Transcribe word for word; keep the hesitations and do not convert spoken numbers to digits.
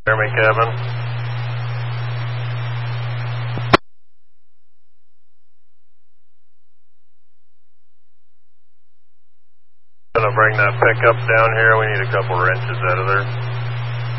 Jeremy Kevin. Gonna bring that pickup down here. We need a couple wrenches out of there.